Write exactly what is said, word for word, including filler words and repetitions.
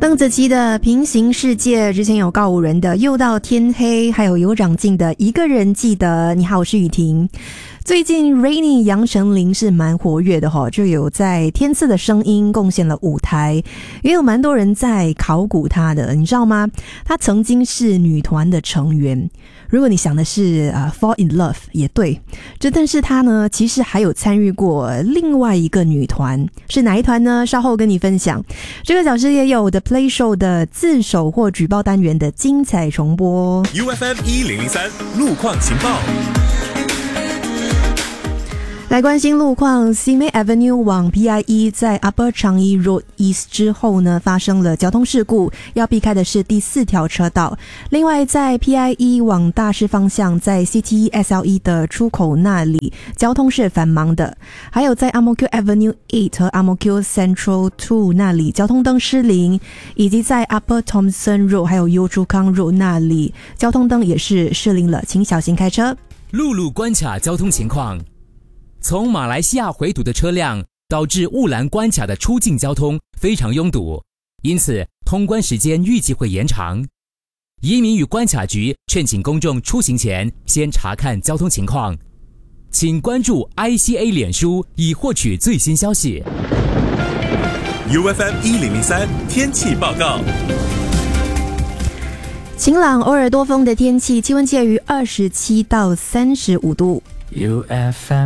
邓紫棋的《平行世界》，之前有告五人的《又到天黑》，还有有长进的《一个人记得》。你好，我是雨婷。最近 Rainy 杨丞琳是蛮活跃的齁，就有在天赐的声音贡献了舞台，也有蛮多人在考古她的，你知道吗？她曾经是女团的成员。如果你想的是、呃、Fall in Love 也对，这但是她呢其实还有参与过另外一个女团，是哪一团呢？稍后跟你分享。这个小时也有 The Play Show 的自首或举报单元的精彩重播。 U F M 一零零三路况情报， 来关心路况 Simei Avenue 往 P I E 在 Upper Changi Road East 之后呢，发生了交通事故，要避开的是第四条车道。另外在 P I E 往大市方向，在 C T E S L E 的出口那里交通是繁忙的，还有在 Ang Mo Kio Avenue 八和 Ang Mo Kio Central 二那里交通灯失灵，以及在 Upper Thomson Road 还有 Yio Chu Kang Road 那里交通灯也是失灵了，请小心开车。 陆路关卡交通情况，从马来西亚回堵的车辆导致雾兰关卡的出境交通非常拥堵，因此通关时间预计会延长。移民与关卡局劝请公众出行前先查看交通情况，请关注 I C A 脸书以获取最新消息。 U F M 一零零三天气报告。 晴朗偶尔多风的天气，气温介于二十七到三十五度。 U F M